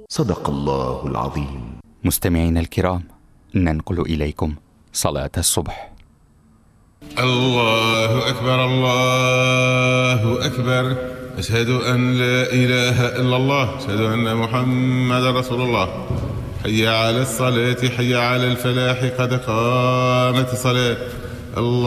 صدق الله العظيم. مستمعينا الكرام، ننقل إليكم صلاة الصبح. الله أكبر الله أكبر، أشهد أن لا إله إلا الله، أشهد أن محمد رسول الله. حي على الصلاة، حي على الفلاح، قد قامت الصلاة. الله